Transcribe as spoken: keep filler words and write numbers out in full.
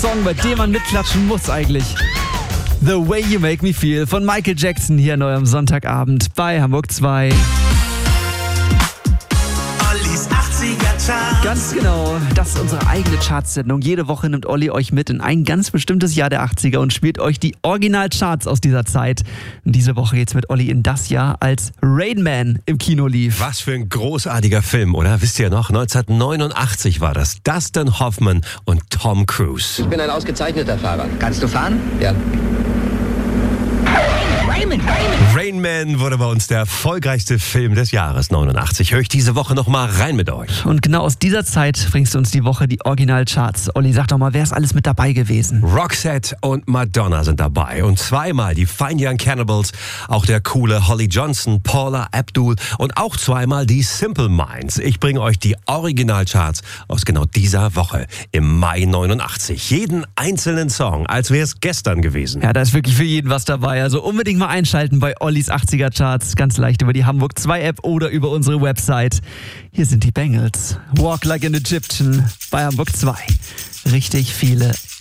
Song, bei dem man mitklatschen muss eigentlich. The Way You Make Me Feel von Michael Jackson hier an eurem Sonntagabend bei Hamburg zwei. Ollis achtziger Charts. Ganz genau, das ist unsere eigene Chartsendung. Jede Woche nimmt Olli euch mit in ein ganz bestimmtes Jahr der achtziger und spielt euch die Originalcharts aus dieser Zeit. Und diese Woche geht's mit Olli in das Jahr, als Rain Man im Kino lief. Was für ein großartiger Film, oder? Wisst ihr noch? neunzehnhundertneunundachtzig war das. Dustin Hoffman und Tom Cruise. Ich bin ein ausgezeichneter Fahrer. Kannst du fahren? Ja. Raymond, Raymond. Rain Man wurde bei uns der erfolgreichste Film des Jahres neunundachtzig. Höre ich diese Woche noch mal rein mit euch. Und genau aus dieser Zeit bringst du uns die Woche die Originalcharts. Olli, sag doch mal, wer ist alles mit dabei gewesen? Roxette und Madonna sind dabei und zweimal die Fine Young Cannibals, auch der coole Holly Johnson, Paula Abdul und auch zweimal die Simple Minds. Ich bringe euch die Originalcharts aus genau dieser Woche im Mai neunundachtzig. Jeden einzelnen Song, als wäre es gestern gewesen. Ja, da ist wirklich für jeden was dabei. Also unbedingt mal einschalten bei Ollis achtziger Charts. Ganz leicht über die Hamburg zwei App oder über unsere Website. Hier sind die Bangles. Walk Like an Egyptian bei Hamburg zwei. Richtig viele